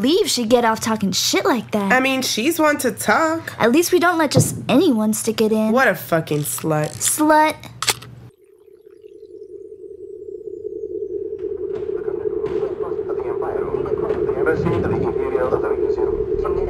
believe she'd get off talking shit like that. I mean, she's one to talk. At least we don't let just anyone stick it in. What a fucking slut. Slut. Presidente de Imperial da Vinci.